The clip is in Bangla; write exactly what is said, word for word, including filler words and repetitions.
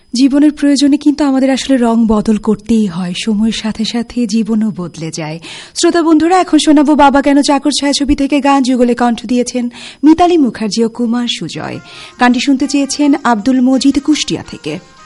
জীবনের প্রয়োজনে কিন্তু আমাদের আসলে রং বদল করতেই হয়, সময়ের সাথে সাথে জীবনও বদলে যায়। শ্রোতা বন্ধুরা, এখন শোনাবো বাবা কেন চাকর ছায়াছবি থেকে গান, যুগলে কণ্ঠ দিয়েছেন মিতালী মুখার্জি ও কুমার সুজয়। গানটি শুনতে চেয়েছেন আব্দুল মজিদ কুষ্টিয়া থেকে।